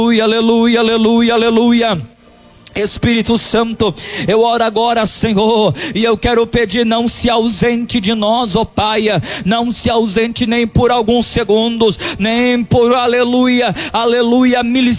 aleluia, aleluia, aleluia. Espírito Santo, eu oro agora, Senhor, e eu quero pedir: não se ausente de nós, ó Pai, não se ausente nem por alguns segundos, nem por, aleluia, aleluia,